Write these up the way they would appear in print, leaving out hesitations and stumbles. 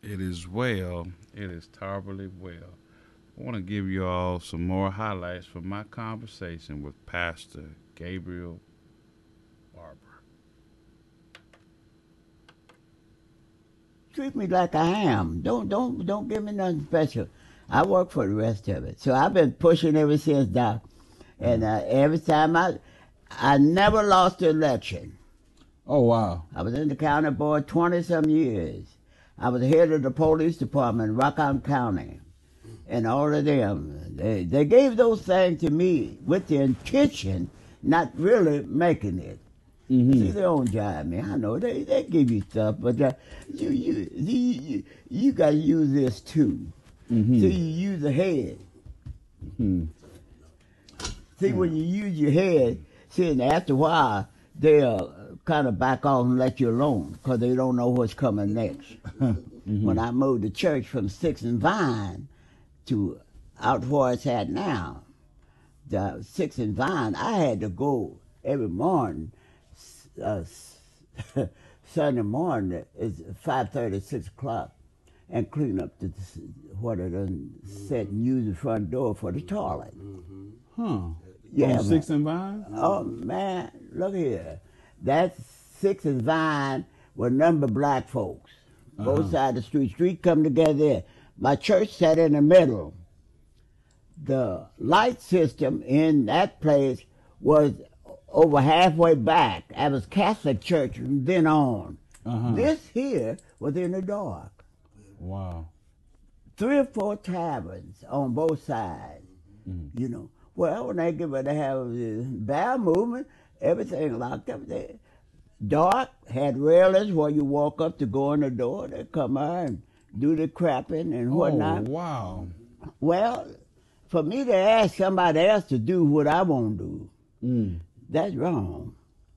It is well. It is terribly well. I want to give you all some more highlights from my conversation with Pastor Gabriel Barber. Treat me like I am. Don't give me nothing special. I work for the rest of it. So I've been pushing ever since, Doc. And every time I never lost the election. Oh, wow. I was in the county board 20 some years. I was head of the police department in Rockland County. And all of them, they gave those things to me with the intention, not really making it. See, they don't jive me. I know they give you stuff, but you got to use this too. So you use the head. See, when you use your head, see, and after a while, they'll kind of back off and let you alone because they don't know what's coming next. When I moved the church from Sixth and Vine to out where it's at now, the Sixth and Vine, I had to go every morning, uh, Sunday morning, it's 5:30, 6 o'clock, and clean up what I done set and use the front door for the toilet. Huh. Yeah, On Sixth and Vine? Oh, man, look here. That's Sixth and Vine with number black folks. Both sides of the street. Street come together there. My church sat in the middle. The light system in that place was over halfway back. That was Catholic church from then on. This here was in the dark. Wow. 3 or 4 taverns on both sides, you know. Well, when they get ready to have the bowel movement, everything locked up there. Dark, had railings where you walk up to go in the door. They come out and do the crapping and whatnot. Oh, wow. Well, for me to ask somebody else to do what I won't do, that's wrong.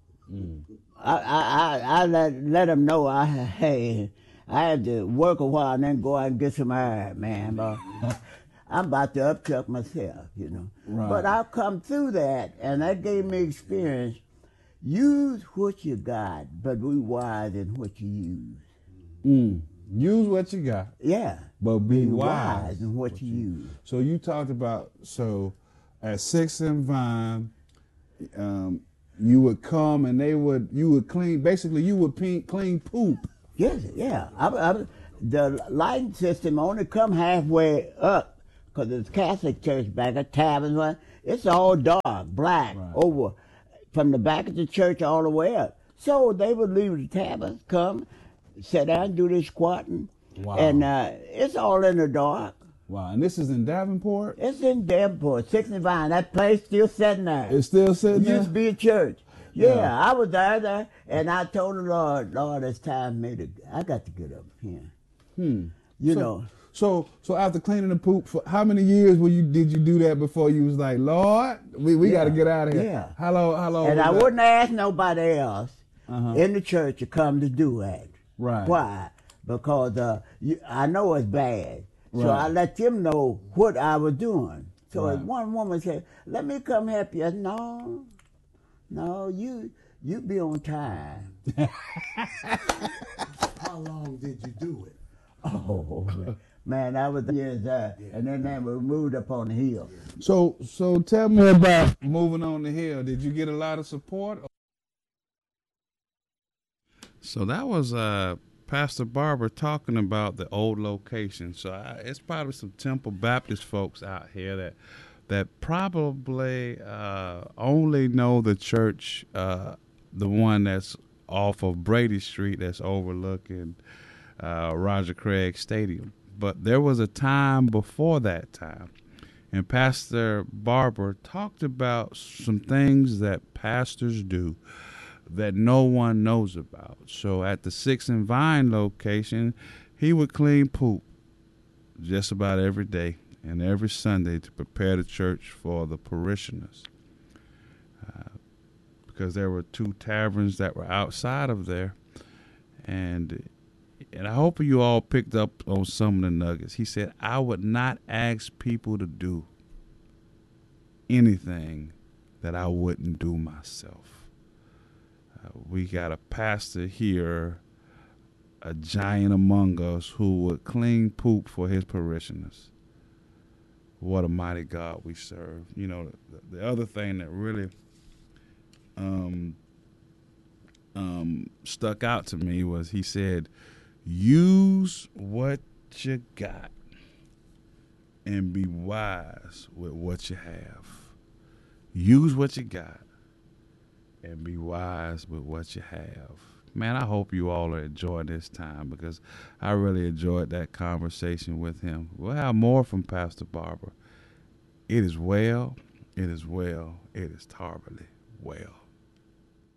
I let them know hey, I had to work a while and then go out and get some air, man. But I'm about to upchuck myself, you know. Right. But I've come through that, and that gave me experience. Use what you got, but be wise in what you use. Use what you got. Yeah. But be wise in what you use. So you talked about, at Sixth and Vine, you would come and you would clean, basically you would clean poop. Yes, yeah. The lighting system only come halfway up because it's Catholic church back at taverns. It's all dark, black, over from the back of the church all the way up. So they would leave the taverns, come, sit down, do their squatting. Wow. And it's all in the dark. Wow. And this is in Davenport? It's in Davenport, 65. That place still sitting there. It's still sitting there? It used to be a church. Yeah, I was there, and I told the Lord, it's time for me I got to get up here. You know. So after cleaning the poop, for how many years did you do that before you was like, Lord, we got to get out of here? Yeah. How long? And I wouldn't ask nobody else in the church to come to do that. Right. Why? Because I know it's bad. So I let them know what I was doing. So if one woman said, let me come help you. I said, no, you be on time. How long did you do it? Oh, man, I was years there. And then they were moved up on the hill. So tell me about moving on the hill. Did you get a lot of support? So that was Pastor Barber talking about the old location. So it's probably some Temple Baptist folks out here that probably only know the church, the one that's off of Brady Street that's overlooking Roger Craig Stadium. But there was a time before that time, and Pastor Barber talked about some things that pastors do that no one knows about. So at the Sixth and Vine location, he would clean poop just about every day and every Sunday to prepare the church for the parishioners. Because there were 2 taverns that were outside of there. And I hope you all picked up on some of the nuggets. He said, I would not ask people to do anything that I wouldn't do myself. We got a pastor here a giant among us who would clean poop for his parishioners. What a mighty God we serve. You know, the other thing that really stuck out to me was he said, use what you got and be wise with what you have. Use what you got and be wise with what you have. Man, I hope you all are enjoying this time because I really enjoyed that conversation with him. We'll have more from Pastor Barber. It is well, it is well, it is terribly well.